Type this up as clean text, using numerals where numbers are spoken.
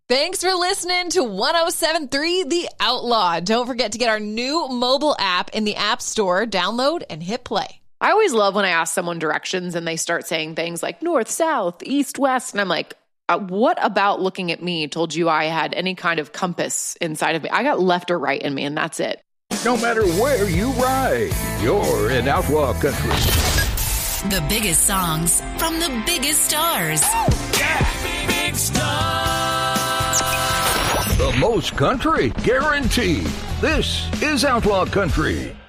Thanks for listening to 107.3 The Outlaw. Don't forget to get our new mobile app in the App Store. Download and hit play. I always love when I ask someone directions and they start saying things like north, south, east, west. And I'm like, what about looking at me told you I had any kind of compass inside of me? I got left or right in me, and that's it. No matter where you ride, you're in Outlaw Country. The biggest songs from the biggest stars. Yeah, big stars. The most country guaranteed. This is Outlaw Country.